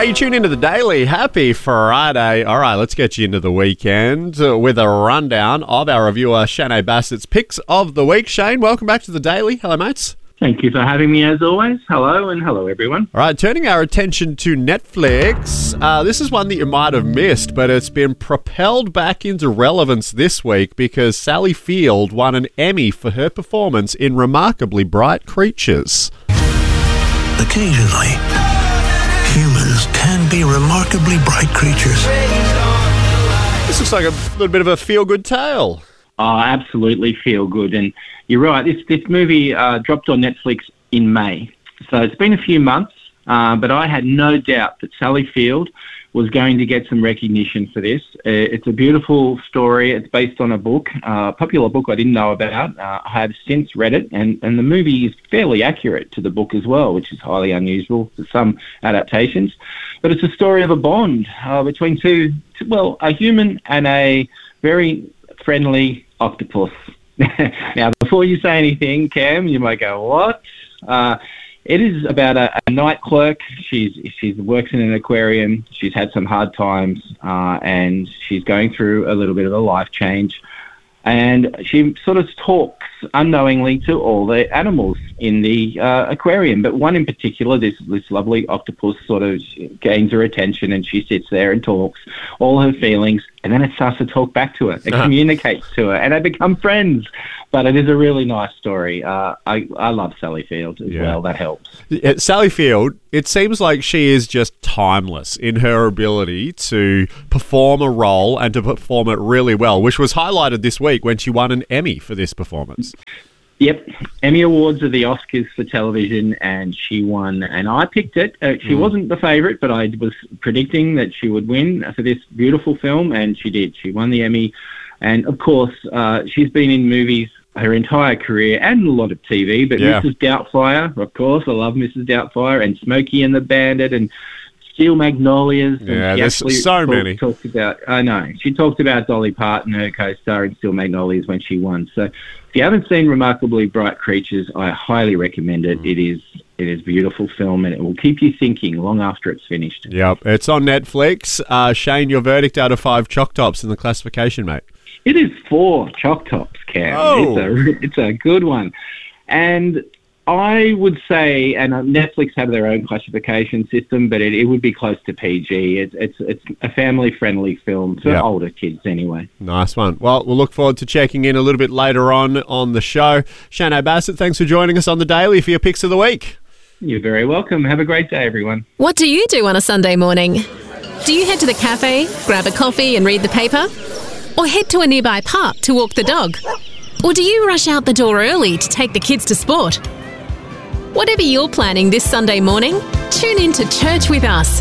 You tune into the Daily. Happy Friday. All right, let's get you into the weekend with a rundown of our reviewer Shane Bassett's picks of the week. Shane, welcome back to the Daily. Hello, mates. Thank you for having me as always. Hello and hello everyone. All right, turning our attention to Netflix. This is one that you might have missed, but it's been propelled back into relevance this week because Sally Field won an Emmy for her performance in Remarkably Bright Creatures. Occasionally, humans can be remarkably bright creatures. This looks like a little bit of a feel-good tale. Oh, absolutely feel good. And you're right, this movie dropped on Netflix in May. So it's been a few months, but I had no doubt that Sally Field was going to get some recognition for this. It's a beautiful story. It's based on a book, a popular book I didn't know about. I have since read it, and the movie is fairly accurate to the book as well, which is highly unusual for some adaptations. But it's a story of a bond between a human and a very friendly octopus. Now, before you say anything, Cam, you might go, what? It is about a night clerk. She works in an aquarium. She's had some hard times, and she's going through a little bit of a life change. And she sort of talks unknowingly to all the animals in the aquarium. But one in particular, this lovely octopus sort of gains her attention, and she sits there and talks all her feelings. And then it starts to talk back to her. It communicates to her, and they become friends. But it is a really nice story. I love Sally Field as well. That helps. Sally Field, it seems like she is just timeless in her ability to perform a role and to perform it really well, which was highlighted this week when she won an Emmy for this performance. Yep. Emmy Awards are the Oscars for television, and she won. And I picked it. She wasn't the favourite, but I was predicting that she would win for this beautiful film, and she did. She won the Emmy. And, of course, she's been in movies her entire career and a lot of TV, but Mrs. Doubtfire, of course. I love Mrs. Doubtfire, and Smokey and the Bandit, and Steel Magnolias. Yeah, there's so many. I know. She talked about Dolly Parton, her co-star in Steel Magnolias, when she won. So if you haven't seen Remarkably Bright Creatures, I highly recommend it. It is a beautiful film, and it will keep you thinking long after it's finished. Yep, it's on Netflix. Shane, your verdict out of 5 Choc Tops in the classification, mate? It is 4 Choc Tops, Cam. Oh. It's a good one. And I would say, and Netflix have their own classification system, but it would be close to PG. It's a family-friendly film for older kids anyway. Nice one. Well, we'll look forward to checking in a little bit later on the show. Shane Bassett, thanks for joining us on the Daily for your picks of the week. You're very welcome. Have a great day, everyone. What do you do on a Sunday morning? Do you head to the cafe, grab a coffee and read the paper? Or head to a nearby park to walk the dog? Or do you rush out the door early to take the kids to sport? Whatever you're planning this Sunday morning, tune in to Church with Us.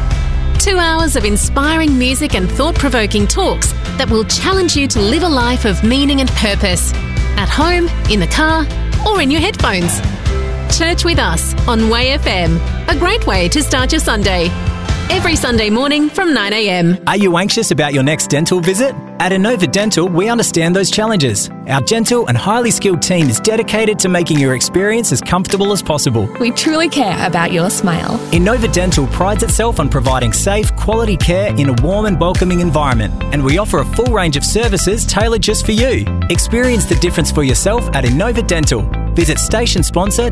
2 hours of inspiring music and thought-provoking talks that will challenge you to live a life of meaning and purpose. At home, in the car, or in your headphones. Church with Us on Way FM. A great way to start your Sunday. Every Sunday morning from 9 a.m. Are you anxious about your next dental visit? At Inova Dental, we understand those challenges. Our gentle and highly skilled team is dedicated to making your experience as comfortable as possible. We truly care about your smile. Inova Dental prides itself on providing safe, quality care in a warm and welcoming environment. And we offer a full range of services tailored just for you. Experience the difference for yourself at Inova Dental. Visit station sponsor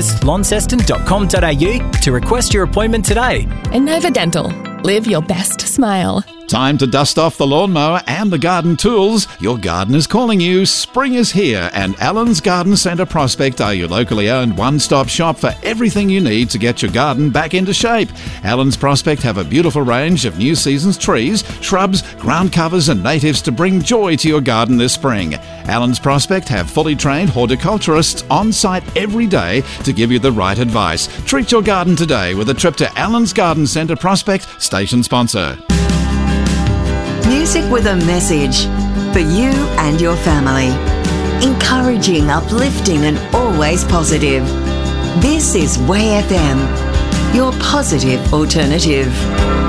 dentistlaunceston.com.au to request your appointment today. Inova Dental. Live your best smile. Time to dust off the lawnmower and the garden tools. Your garden is calling you. Spring is here, and Allen's Garden Centre Prospect are your locally owned one-stop shop for everything you need to get your garden back into shape. Allen's Prospect have a beautiful range of new season's trees, shrubs, ground covers and natives to bring joy to your garden this spring. Allen's Prospect have fully trained horticulturists on site every day to give you the right advice. Treat your garden today with a trip to Allen's Garden Centre Prospect, station sponsor. Music with a message for you and your family. Encouraging, uplifting and always positive. This is Way FM, your positive alternative.